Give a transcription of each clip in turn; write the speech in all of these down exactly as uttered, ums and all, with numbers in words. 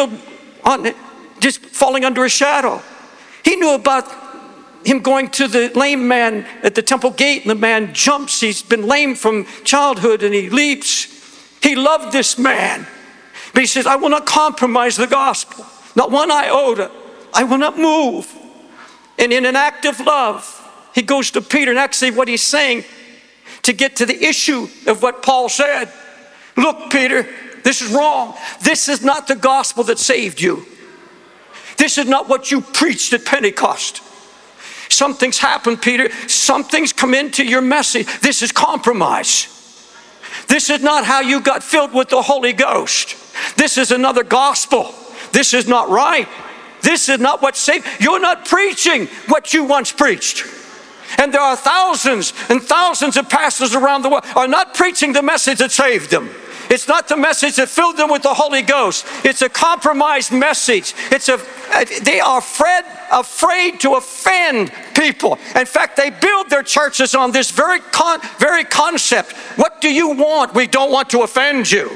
healed on just falling under a shadow. He knew about him going to the lame man at the temple gate, and the man jumps. He's been lame from childhood, and he leaps. He loved this man. But he says, I will not compromise the gospel. Not one iota. I will not move. And in an act of love, he goes to Peter, and actually what he's saying to get to the issue of what Paul said. Look, Peter, this is wrong. This is not the gospel that saved you. This is not what you preached at Pentecost. Something's happened, Peter. Something's come into your message. This is compromise. This is not how you got filled with the Holy Ghost. This is another gospel. This is not right. This is not what saved. You're not preaching what you once preached. And there are thousands and thousands of pastors around the world are not preaching the message that saved them. It's not the message that filled them with the Holy Ghost. It's a compromised message. It's a, they are afraid, afraid to offend people. In fact, they build their churches on this very, con, very concept. What do you want? We don't want to offend you.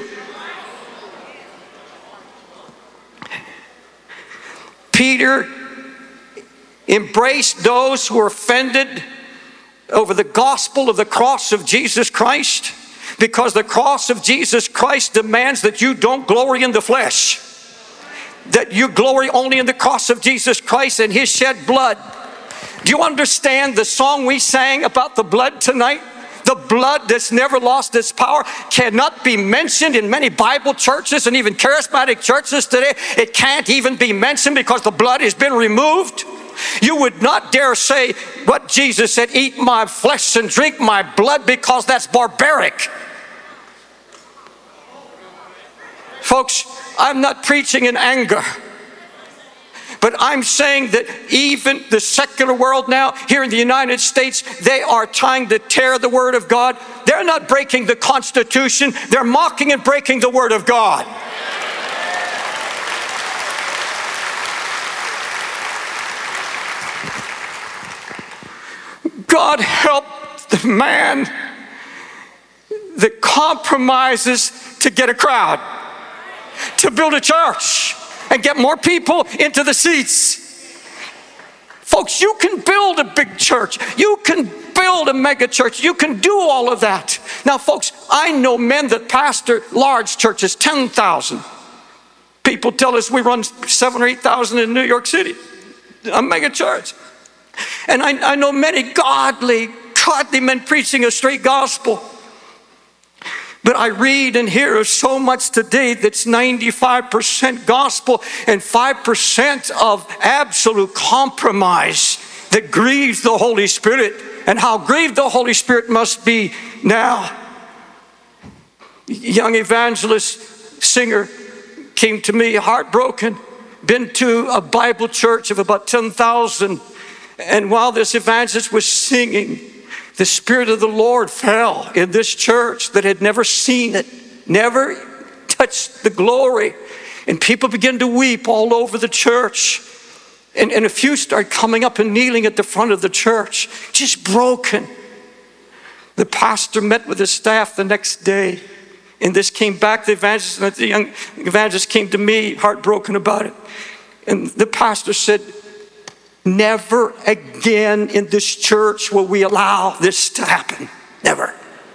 Peter embraced those who were offended over the gospel of the cross of Jesus Christ, because the cross of Jesus Christ demands that you don't glory in the flesh, that you glory only in the cross of Jesus Christ and his shed blood. Do you understand the song we sang about the blood tonight? The blood that's never lost its power cannot be mentioned in many Bible churches and even charismatic churches today. It can't even be mentioned because the blood has been removed. You would not dare say what Jesus said, eat my flesh and drink my blood, because that's barbaric. Folks, I'm not preaching in anger, but I'm saying that even the secular world now, here in the United States, they are trying to tear the Word of God. They're not breaking the Constitution. They're mocking and breaking the Word of God. God help the man that compromises to get a crowd, to build a church and get more people into the seats. Folks, you can build a big church. You can build a mega church. You can do all of that. Now, folks, I know men that pastor large churches, ten thousand. People tell us we run seven or eight thousand in New York City, a mega church. And I, I know many godly, godly men preaching a straight gospel. But I read and hear of so much today that's ninety-five percent gospel and five percent of absolute compromise that grieves the Holy Spirit. And how grieved the Holy Spirit must be now. Young evangelist, singer, came to me heartbroken, been to a Bible church of about ten thousand. And while this evangelist was singing, the Spirit of the Lord fell in this church that had never seen it, never touched the glory. And people began to weep all over the church. And, and a few started coming up and kneeling at the front of the church, just broken. The pastor met with his staff the next day. And this came back, the evangelist, the young evangelist came to me heartbroken about it. And the pastor said, never again in this church will we allow this to happen. Never.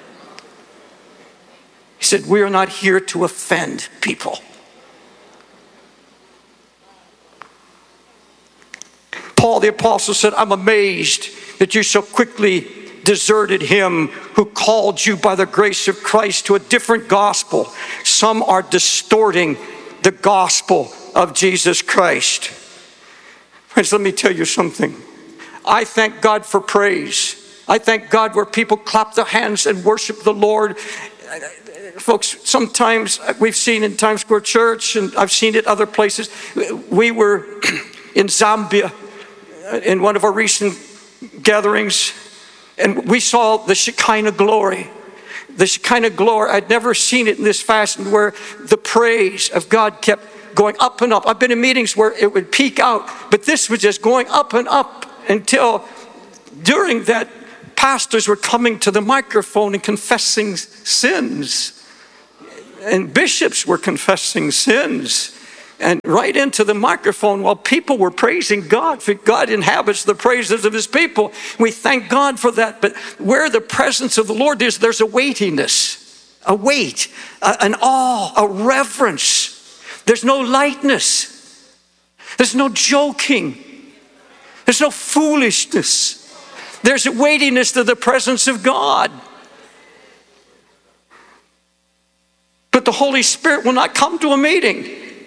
He said, we are not here to offend people. Paul the apostle said, I'm amazed that you so quickly deserted him who called you by the grace of Christ to a different gospel. Some are distorting the gospel of Jesus Christ. Friends, let me tell you something. I thank God for praise. I thank God where people clap their hands and worship the Lord. Folks, sometimes we've seen in Times Square Church, and I've seen it other places. We were in Zambia in one of our recent gatherings, and we saw the Shekinah glory. The Shekinah glory, I'd never seen it in this fashion, where the praise of God kept going up and up. I've been in meetings where it would peak out, but this was just going up and up until during that, pastors were coming to the microphone and confessing sins. And bishops were confessing sins. and right into the microphone while people were praising God. For God inhabits the praises of his people. We thank God for that. But where the presence of the Lord is, there's a weightiness, a weight, a, an awe, a reverence. There's no lightness. There's no joking. There's no foolishness. There's a weightiness to the presence of God. But the Holy Spirit will not come to a meeting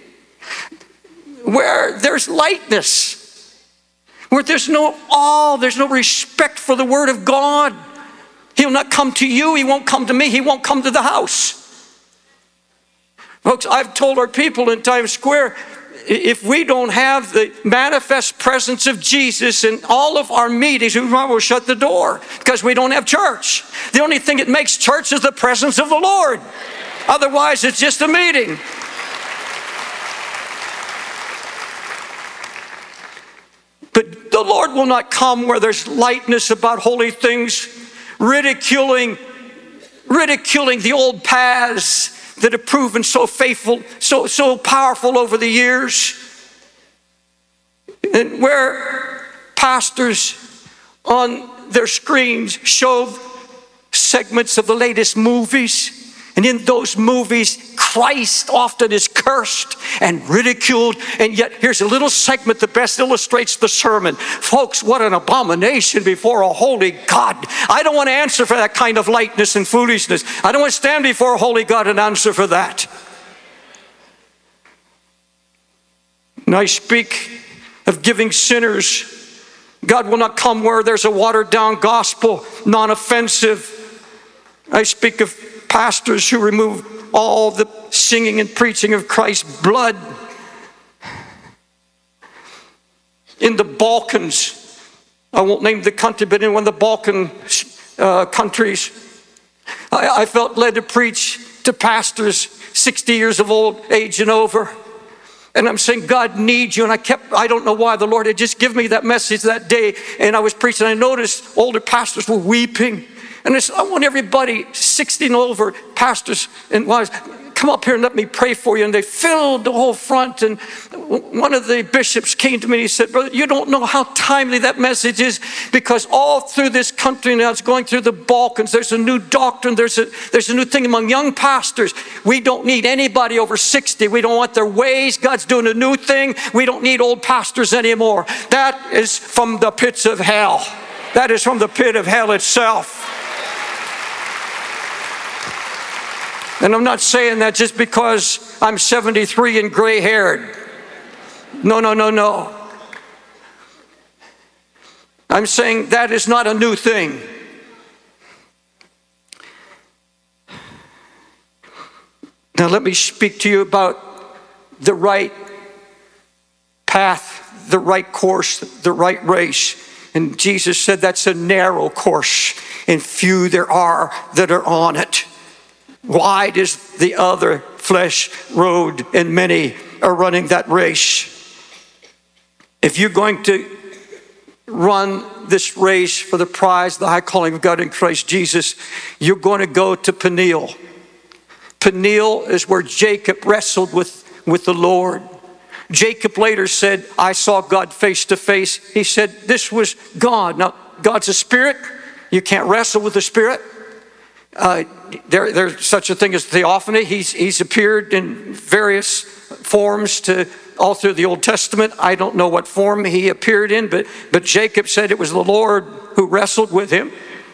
where there's lightness, where there's no awe, there's no respect for the Word of God. He'll not come to you. He won't come to me. He won't come to the house. Folks, I've told our people in Times Square, if we don't have the manifest presence of Jesus in all of our meetings, we will shut the door because we don't have church. The only thing that makes church is the presence of the Lord. Otherwise, it's just a meeting. But the Lord will not come where there's lightness about holy things, ridiculing, ridiculing the old paths that have proven so faithful, so, so powerful over the years. And where pastors on their screens show segments of the latest movies, and in those movies, Christ often is cursed and ridiculed. And yet, here's a little segment that best illustrates the sermon. Folks, what an abomination before a holy God. I don't want to answer for that kind of lightness and foolishness. I don't want to stand before a holy God and answer for that. And I speak of giving sinners. God will not come where there's a watered down gospel, non-offensive. I speak of pastors who remove all the singing and preaching of Christ's blood. In the Balkans, I won't name the country, but in one of the Balkan uh, countries, I, I felt led to preach to pastors sixty years of old age and over. And I'm saying, God needs you. And I kept, I don't know why, the Lord had just given me that message that day. And I was preaching. I noticed older pastors were weeping. And I said, I want everybody, sixty and over, pastors and wives, come up here and let me pray for you. And they filled the whole front. And one of the bishops came to me and he said, brother, you don't know how timely that message is, because all through this country now, it's going through the Balkans. There's a new doctrine. There's a, there's a new thing among young pastors. We don't need anybody over sixty. We don't want their ways. God's doing a new thing. We don't need old pastors anymore. That is from the pits of hell. That is from the pit of hell itself. And I'm not saying that just because I'm seventy-three and gray-haired. No, no, no, no. I'm saying that is not a new thing. Now let me speak to you about the right path, the right course, the right race. And Jesus said that's a narrow course, and few there are that are on it. Wide is the other flesh road, and many are running that race. If you're going to run this race for the prize, the high calling of God in Christ Jesus, you're going to go to Peniel. Peniel is where Jacob wrestled with, with the Lord. Jacob later said, I saw God face to face. He said, this was God. Now, God's a spirit. You can't wrestle with the spirit. Uh, there, there's such a thing as theophany. He's, he's appeared in various forms to all through the Old Testament. I don't know what form he appeared in, but, but Jacob said it was the Lord who wrestled with him.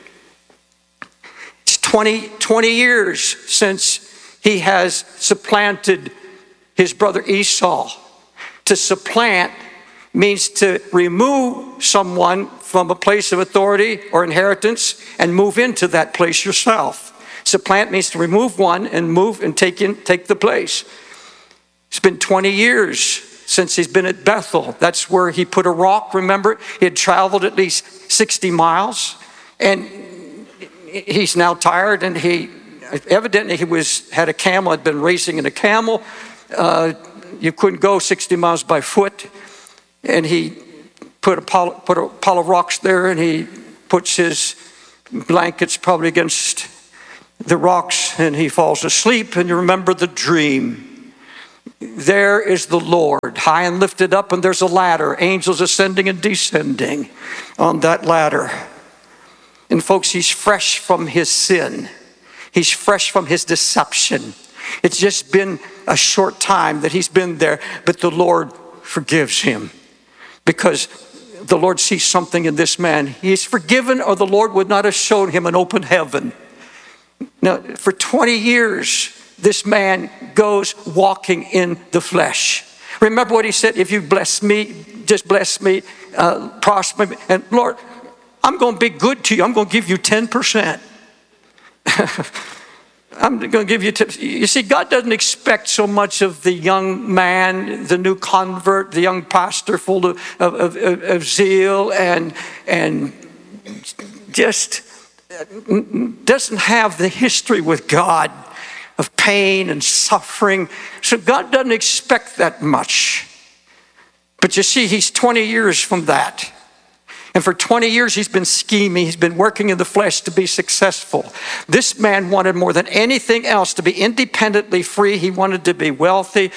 It's twenty, twenty years since he has supplanted his brother Esau. To supplant means to remove someone from a place of authority or inheritance and move into that place yourself. Supplant means to remove one and move and take in, take the place. It's been twenty years since he's been at Bethel. That's where he put a rock, remember? He had traveled at least sixty miles, and he's now tired, and he, evidently he was, had a camel, had been racing in a camel. Uh, you couldn't go sixty miles by foot. And he put a pile, put a pile of rocks there, and he puts his blankets probably against the rocks, and he falls asleep. And you remember the dream. There is the Lord, high and lifted up, and there's a ladder, angels ascending and descending on that ladder. And folks, he's fresh from his sin. He's fresh from his deception. It's just been a short time that he's been there, but the Lord forgives him because the Lord sees something in this man. He is forgiven, or the Lord would not have shown him an open heaven. Now, for twenty years, this man goes walking in the flesh. Remember what he said, if you bless me, just bless me, uh, prosper me. And Lord, I'm going to be good to you. I'm going to give you ten percent. I'm going to give you tips. You see, God doesn't expect so much of the young man, the new convert, the young pastor full of, of, of, of zeal and, and just doesn't have the history with God of pain and suffering. So God doesn't expect that much. But you see, he's twenty years from that. And for twenty years, he's been scheming. He's been working in the flesh to be successful. This man wanted more than anything else to be independently free. He wanted to be wealthy.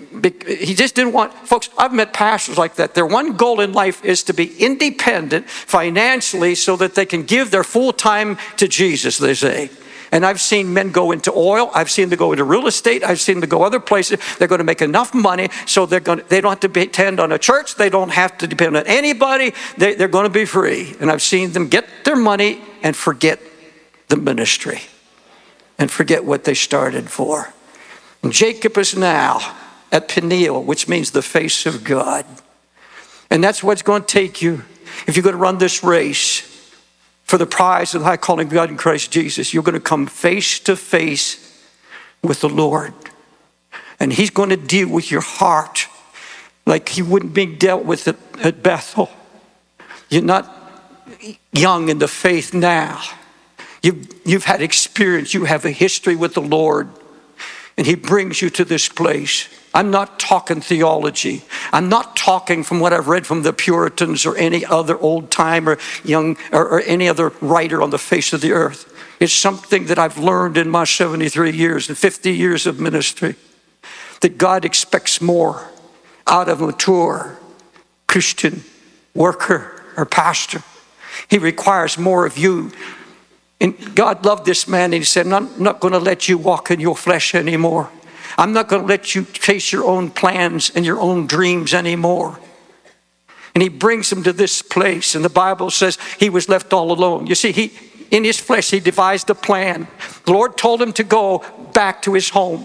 He just didn't want, folks, I've met pastors like that. Their one goal in life is to be independent financially so that they can give their full time to Jesus, they say. And I've seen men go into oil. I've seen them go into real estate. I've seen them go other places. They're going to make enough money so they're going to, they don't have to depend on a church. They don't have to depend on anybody. They, they're going to be free. And I've seen them get their money and forget the ministry and forget what they started for. And Jacob is now at Peniel, which means the face of God. And that's what's going to take you if you're going to run this race for the prize of the high calling of God in Christ Jesus. You're going to come face to face with the Lord. And he's going to deal with your heart like he wouldn't be dealt with at, at Bethel. You're not young in the faith now. You've, you've had experience. You have a history with the Lord. And he brings you to this place. I'm not talking theology. I'm not talking from what I've read from the Puritans or any other old time or young or, or any other writer on the face of the earth. It's something that I've learned in my seventy-three years and fifty years of ministry, that God expects more out of a mature Christian worker or pastor. He requires more of you. And God loved this man and he said, I'm not going to let you walk in your flesh anymore. I'm not going to let you chase your own plans and your own dreams anymore. And he brings him to this place. And the Bible says he was left all alone. You see, he in his flesh, he devised a plan. The Lord told him to go back to his home.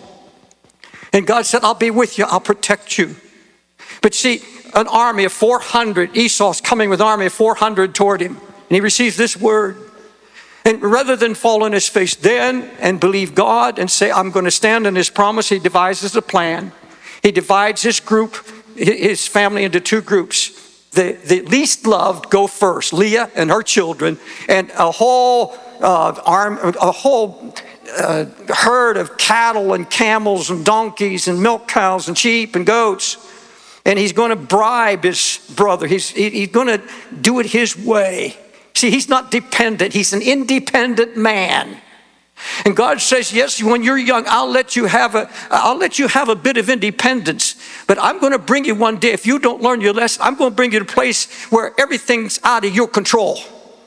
And God said, I'll be with you. I'll protect you. But see, an army of four hundred, Esau's coming with an army of four hundred toward him. And he receives this word. And rather than fall on his face then and believe God and say, I'm going to stand on his promise, he devises a plan. He divides his group, his family into two groups. The, the least loved go first, Leah and her children, and a whole uh, arm, a whole uh, herd of cattle and camels and donkeys and milk cows and sheep and goats. And he's going to bribe his brother. He's, he, he's going to do it his way. See, he's not dependent. He's an independent man. And God says, yes, when you're young, I'll let you have a, I'll let you have a bit of independence. But I'm going to bring you one day, if you don't learn your lesson, I'm going to bring you to a place where everything's out of your control.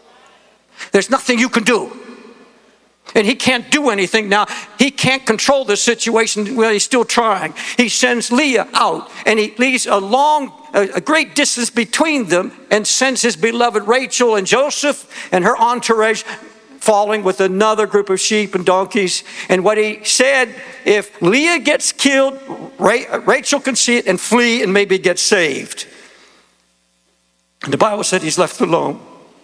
There's nothing you can do. And he can't do anything now. He can't control the situation. Well, he's still trying. He sends Leah out and he leaves a long, a great distance between them and sends his beloved Rachel and Joseph and her entourage following with another group of sheep and donkeys. And what he said, if Leah gets killed, Rachel can see it and flee and maybe get saved. And the Bible said he's left alone.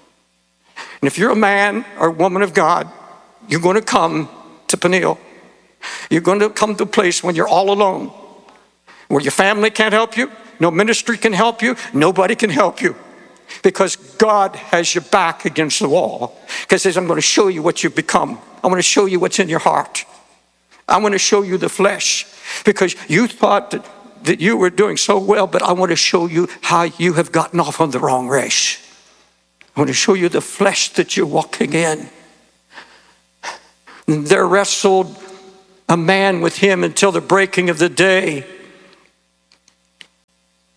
And if you're a man or a woman of God, you're going to come to Peniel. You're going to come to a place when you're all alone, where your family can't help you, no ministry can help you, nobody can help you, because God has your back against the wall. Because he says, I'm going to show you what you've become. I'm going to show you what's in your heart. I'm going to show you the flesh, because you thought that, that you were doing so well, but I want to show you how you have gotten off on the wrong race. I want to show you the flesh that you're walking in. And there wrestled a man with him until the breaking of the day.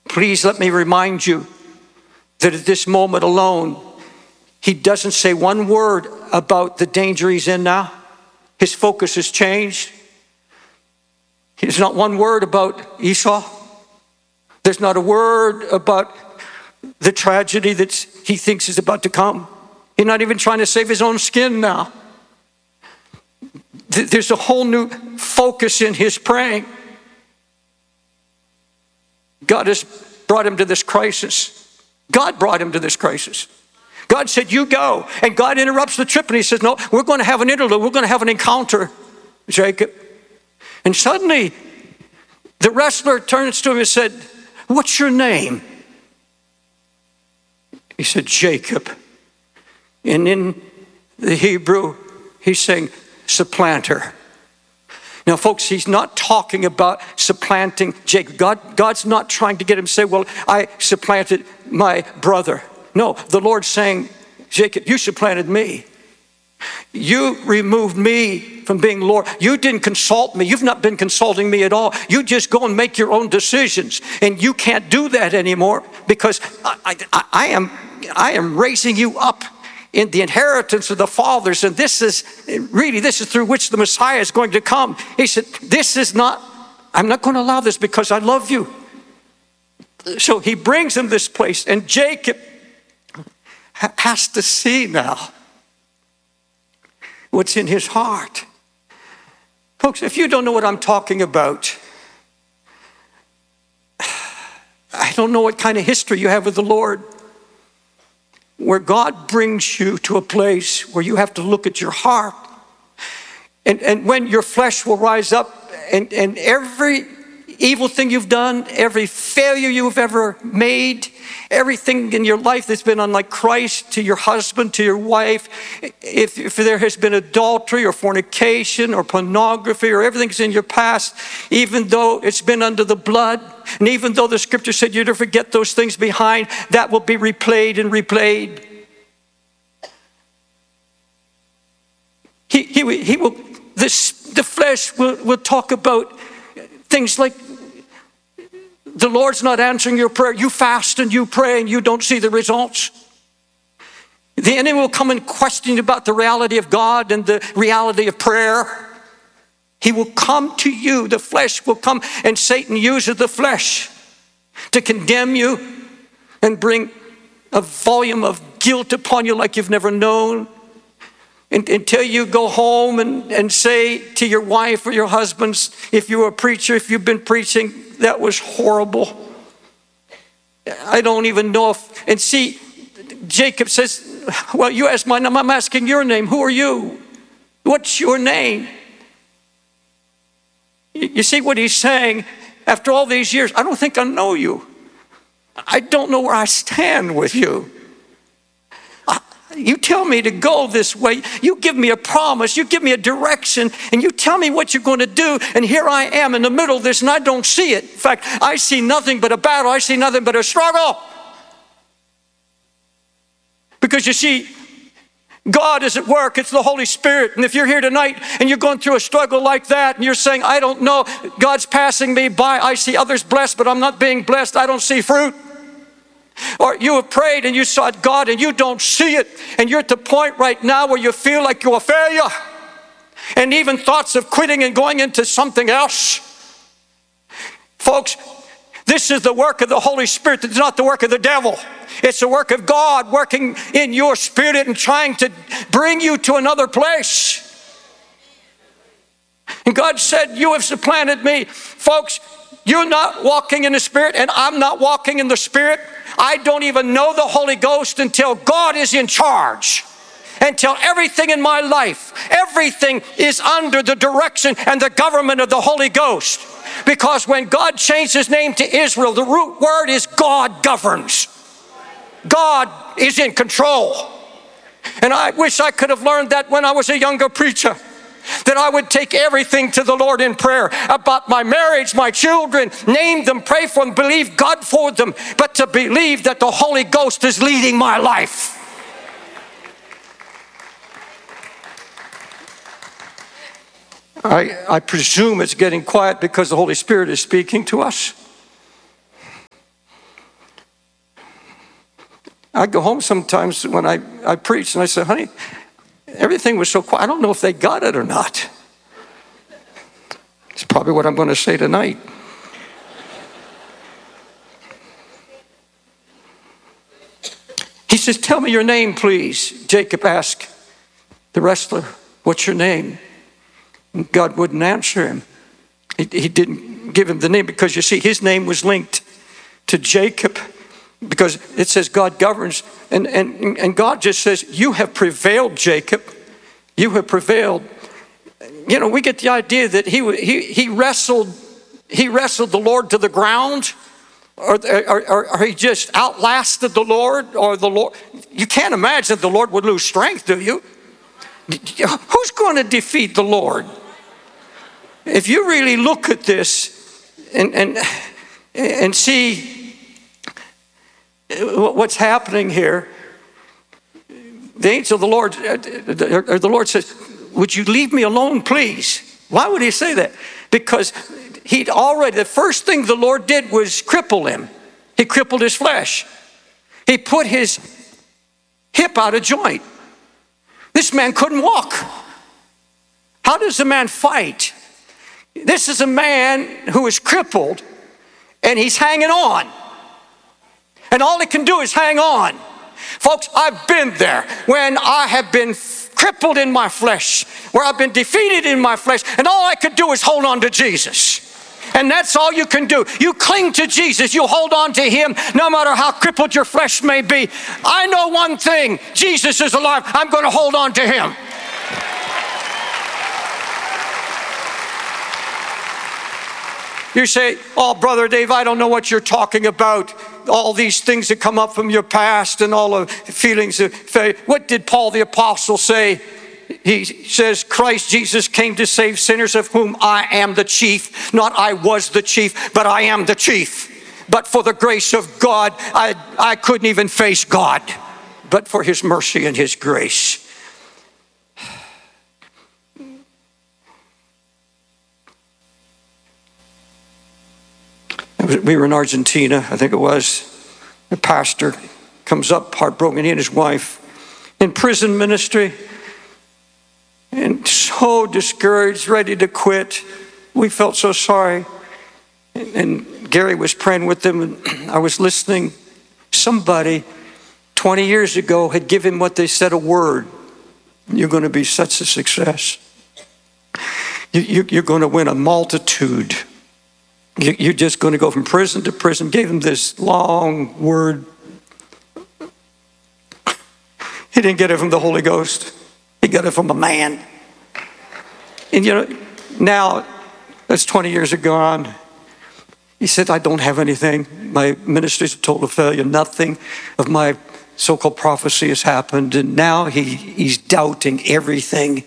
Please let me remind you that at this moment alone, he doesn't say one word about the danger he's in now. His focus has changed. There's not one word about Esau. There's not a word about the tragedy that he thinks is about to come. He's not even trying to save his own skin now. There's a whole new focus in his praying. God has brought him to this crisis. God brought him to this crisis. God said, you go. And God interrupts the trip and he says, no, we're going to have an interlude. We're going to have an encounter, Jacob. And suddenly, the wrestler turns to him and said, what's your name? He said, Jacob. And in the Hebrew, he's saying, supplanter. Now, folks, he's not talking about supplanting Jacob. God, God's not trying to get him to say, well, I supplanted my brother. No, the Lord's saying, Jacob, you supplanted me. You removed me from being Lord. You didn't consult me. You've not been consulting me at all. You just go and make your own decisions. And you can't do that anymore because I, I, I am, I am raising you up in the inheritance of the fathers. And this is really, this is through which the Messiah is going to come. He said, this is not, I'm not going to allow this because I love you. So he brings him this place, and Jacob has to see now what's in his heart. Folks, if you don't know what I'm talking about, I don't know what kind of history you have with the Lord, where God brings you to a place where you have to look at your heart. And, and when your flesh will rise up, and, and every evil thing you've done, every failure you've ever made, everything in your life that's been unlike Christ, to your husband, to your wife, if, if there has been adultery or fornication or pornography or everything's in your past, even though it's been under the blood, and even though the scripture said you're to forget those things behind, that will be replayed and replayed. He, he, he will, this, the flesh will, will talk about things like, the Lord's not answering your prayer. You fast and you pray and you don't see the results. The enemy will come and question you about the reality of God and the reality of prayer. He will come to you. The flesh will come, and Satan uses the flesh to condemn you and bring a volume of guilt upon you like you've never known. And, until you go home and, and say to your wife or your husbands, if you're a preacher, if you've been preaching, that was horrible. I don't even know if, and see, Jacob says, well, you ask my name, I'm asking your name. Who are you? What's your name? You see what he's saying? After all these years, I don't think I know you. I don't know where I stand with you. You tell me to go this way. You give me a promise. You give me a direction. And you tell me what you're going to do. And here I am in the middle of this, and I don't see it. In fact, I see nothing but a battle. I see nothing but a struggle. Because you see, God is at work. It's the Holy Spirit. And if you're here tonight and you're going through a struggle like that, and you're saying, I don't know, God's passing me by. I see others blessed, but I'm not being blessed. I don't see fruit. Or you have prayed and you sought God and you don't see it, and you're at the point right now where you feel like you're a failure, and even thoughts of quitting and going into something else. Folks, this is the work of the Holy Spirit. It's not the work of the devil. It's the work of God working in your spirit and trying to bring you to another place. And God said, you have supplanted me. Folks, you're not walking in the Spirit, and I'm not walking in the Spirit. I don't even know the Holy Ghost until God is in charge. Until everything in my life, everything is under the direction and the government of the Holy Ghost. Because when God changed his name to Israel, the root word is God governs. God is in control. And I wish I could have learned that when I was a younger preacher. That I would take everything to the Lord in prayer about my marriage, my children, name them, pray for them, believe God for them, but to believe that the Holy Ghost is leading my life. I, I presume it's getting quiet because the Holy Spirit is speaking to us. I go home sometimes when I, I preach and I say, honey, everything was so quiet. I don't know if they got it or not. It's probably what I'm going to say tonight. He says, tell me your name, please. Jacob asked the wrestler, what's your name? And God wouldn't answer him. He, he didn't give him the name because, you see, his name was linked to Jacob because it says God governs. And, and, and God just says, you have prevailed, Jacob. You have prevailed. You know, we get the idea that he, he, he, wrestled, he wrestled the Lord to the ground. Or, or, or he just outlasted the Lord, or the Lord. You can't imagine the Lord would lose strength, do you? Who's going to defeat the Lord? If you really look at this and and and see what's happening here, the angel of the Lord, or the Lord says, "Would you leave me alone, please?" Why would he say that? Because he'd already, the first thing the Lord did was cripple him. He crippled his flesh. He put his hip out of joint. This man couldn't walk. How does a man fight? This is a man who is crippled and he's hanging on. And all he can do is hang on. Folks, I've been there when I have been crippled in my flesh, where I've been defeated in my flesh, and all I could do is hold on to Jesus. And that's all you can do. You cling to Jesus. You hold on to him no matter how crippled your flesh may be. I know one thing. Jesus is alive. I'm going to hold on to him. You say, oh, Brother Dave, I don't know what you're talking about. All these things that come up from your past and all the feelings of faith. What did Paul the Apostle say? He says, Christ Jesus came to save sinners, of whom I am the chief. Not I was the chief, but I am the chief. But for the grace of God, I, I couldn't even face God. But for his mercy and his grace. We were in Argentina, I think it was. The pastor comes up, heartbroken, he and his wife, in prison ministry. And so discouraged, ready to quit. We felt so sorry. And, and Gary was praying with them, and I was listening. Somebody twenty years ago had given what they said a word. You're going to be such a success. You, you, you're going to win a multitude. You, you're just going to go from prison to prison. Gave him this long word. He didn't get it from the Holy Ghost. He got it from a man. And you know, now, that's twenty years ago on. He said, I don't have anything. My ministry's a total failure. Nothing of my so-called prophecy has happened. And now he, he's doubting everything.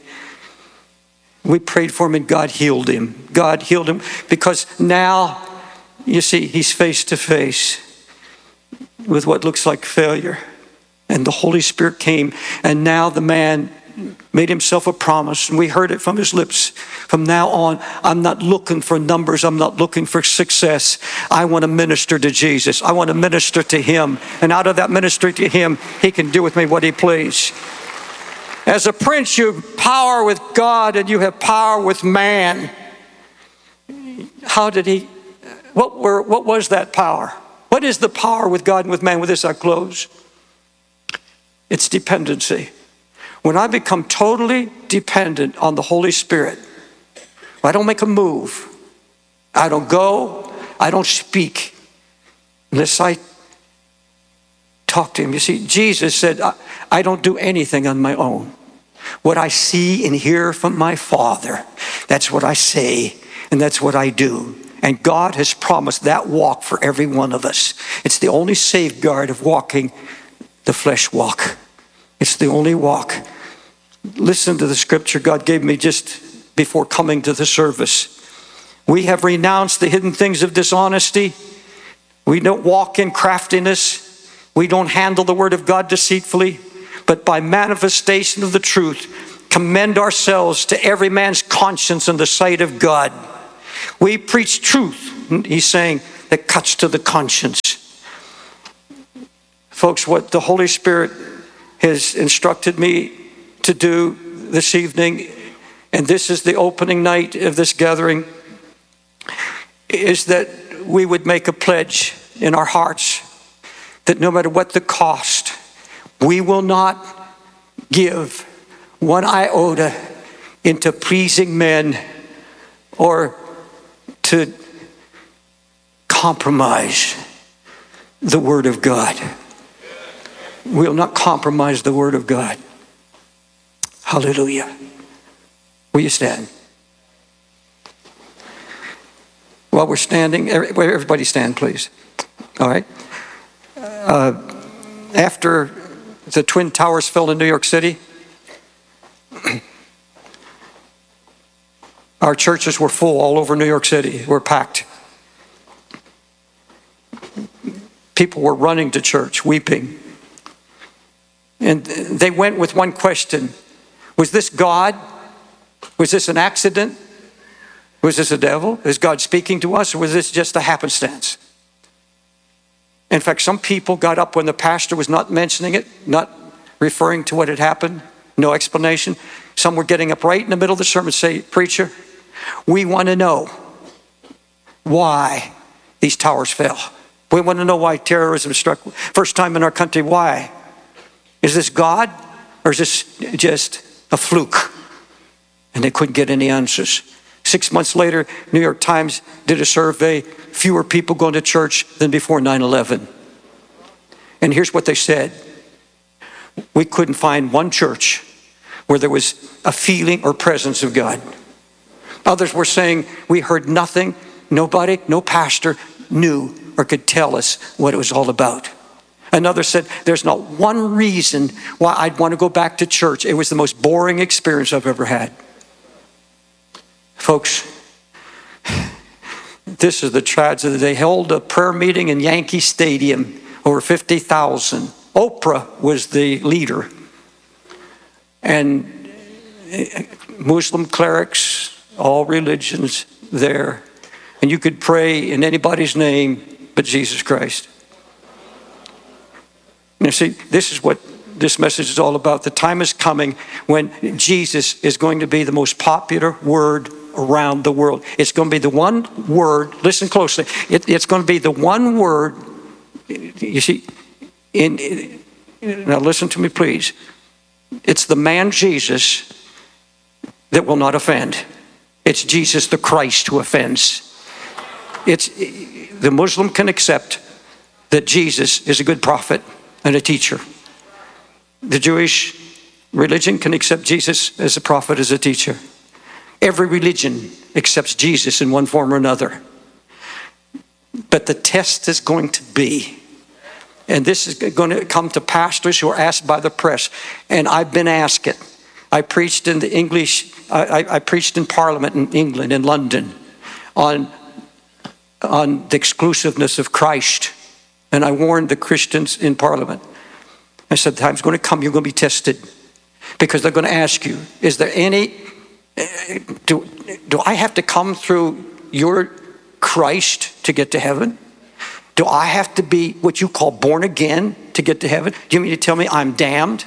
We prayed for him and God healed him. God healed him because now, you see, he's face to face with what looks like failure. And the Holy Spirit came, and now the man made himself a promise, and we heard it from his lips. From now on, I'm not looking for numbers. I'm not looking for success. I want to minister to Jesus. I want to minister to him. And out of that ministry to him, he can do with me what he please. As a prince, you have power with God and you have power with man. How did he, what were, what was that power? What is the power with God and with man? With this, I close. It's dependency. When I become totally dependent on the Holy Spirit, I don't make a move. I don't go. I don't speak unless I talk to him. You see, Jesus said, I, I don't do anything on my own. What I see and hear from my Father, that's what I say and that's what I do. And God has promised that walk for every one of us. It's the only safeguard of walking the flesh walk. It's the only walk. Listen to the scripture God gave me just before coming to the service. We have renounced the hidden things of dishonesty. We don't walk in craftiness. We don't handle the word of God deceitfully, but by manifestation of the truth, commend ourselves to every man's conscience in the sight of God. We preach truth, he's saying, that cuts to the conscience. Folks, what the Holy Spirit has instructed me to do this evening, and this is the opening night of this gathering, is that we would make a pledge in our hearts that no matter what the cost, we will not give one iota into pleasing men or to compromise the Word of God. We will not compromise the Word of God. Hallelujah. Will you stand? While we're standing, everybody stand, please. All right. Uh, after the Twin Towers fell in New York City, our churches were full all over New York City. Were packed. People were running to church, weeping. And they went with one question. Was this God? Was this an accident? Was this a devil? Is God speaking to us? Or was this just a happenstance? In fact, some people got up when the pastor was not mentioning it, not referring to what had happened, no explanation. Some were getting up right in the middle of the sermon and say, "Preacher, we want to know why these towers fell. We want to know why terrorism struck. First time in our country, why? Is this God or is this just a fluke?" And they couldn't get any answers. Six months later, New York Times did a survey, fewer people going to church than before nine eleven. And here's what they said. We couldn't find one church where there was a feeling or presence of God. Others were saying, we heard nothing, nobody, no pastor knew or could tell us what it was all about. Another said, there's not one reason why I'd want to go back to church. It was the most boring experience I've ever had. Folks, this is the tragedy. They held a prayer meeting in Yankee Stadium, over fifty thousand. Oprah was the leader. And Muslim clerics, all religions there. And you could pray in anybody's name but Jesus Christ. You see, this is what this message is all about. The time is coming when Jesus is going to be the most popular word around the world. It's going to be the one word, listen closely, it, it's going to be the one word, you see, in, in, now listen to me please. It's the man Jesus that will not offend. It's Jesus the Christ who offends. It's the Muslim can accept that Jesus is a good prophet and a teacher. The Jewish religion can accept Jesus as a prophet, as a teacher. Every religion accepts Jesus in one form or another. But the test is going to be, and this is going to come to pastors who are asked by the press, and I've been asked it. I preached in the English, I, I preached in Parliament in England, in London, on, on the exclusiveness of Christ. And I warned the Christians in Parliament. I said, the time's going to come, you're going to be tested. Because they're going to ask you, is there any, do, do I have to come through your Christ to get to heaven? Do I have to be what you call born again to get to heaven? Do you mean to tell me I'm damned?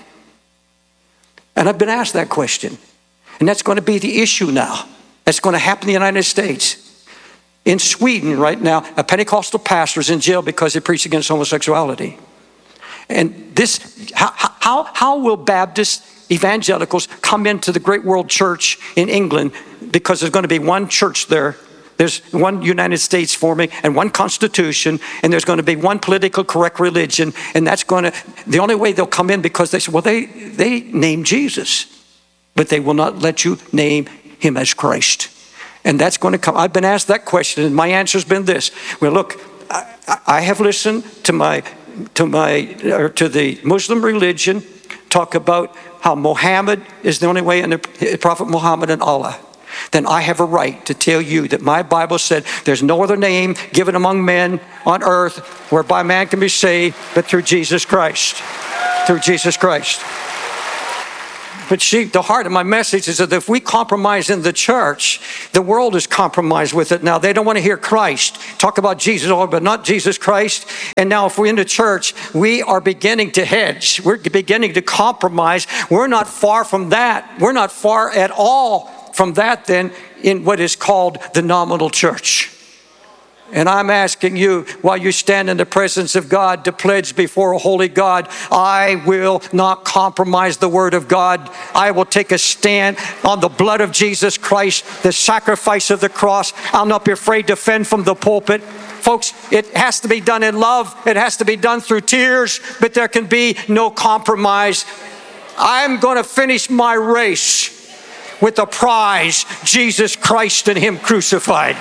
And I've been asked that question. And that's going to be the issue now. That's going to happen in the United States. In Sweden right now, a Pentecostal pastor is in jail because he preached against homosexuality. And this, how, how, how will Baptist evangelicals come into the great world church in England, because there's going to be one church there. There's one United States forming and one constitution, and there's going to be one politically correct religion, and that's going to, the only way they'll come in, because they say, well, they, they name Jesus, but they will not let you name him as Christ. And that's going to come. I've been asked that question, and my answer has been this. Well, look, I, I have listened to my, to my, or to the Muslim religion talk about how Muhammad is the only way, and the Prophet Muhammad and Allah. Then I have a right to tell you that my Bible said there's no other name given among men on earth whereby man can be saved but through Jesus Christ. Through Jesus Christ. But she, the heart of my message is that if we compromise in the church, the world is compromised with it now. They don't want to hear Christ. Talk about Jesus, but not Jesus Christ. And now if we're in the church, we are beginning to hedge. We're beginning to compromise. We're not far from that. We're not far at all from that then in what is called the nominal church. And I'm asking you, while you stand in the presence of God, to pledge before a holy God, I will not compromise the word of God. I will take a stand on the blood of Jesus Christ, the sacrifice of the cross. I'll not be afraid to fend from the pulpit. Folks, it has to be done in love. It has to be done through tears, but there can be no compromise. I'm going to finish my race with the prize, Jesus Christ and Him crucified.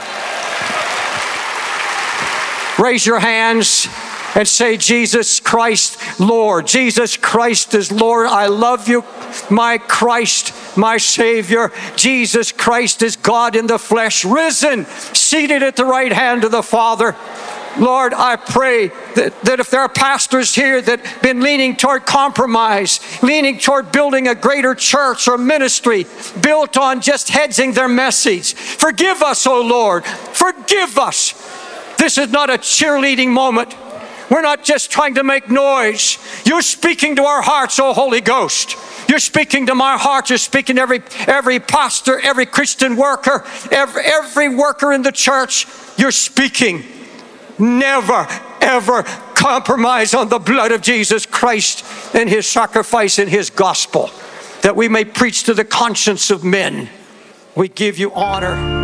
Raise your hands and say, Jesus Christ, Lord. Jesus Christ is Lord. I love you, my Christ, my Savior. Jesus Christ is God in the flesh, risen, seated at the right hand of the Father. Lord, I pray that, that if there are pastors here that have been leaning toward compromise, leaning toward building a greater church or ministry built on just hedging their message, forgive us, O Lord, forgive us. This is not a cheerleading moment. We're not just trying to make noise. You're speaking to our hearts, oh Holy Ghost. You're speaking to my heart. You're speaking to every, every pastor, every Christian worker, every, every worker in the church. You're speaking. Never, ever compromise on the blood of Jesus Christ and His sacrifice and His gospel, that we may preach to the conscience of men. We give you honor.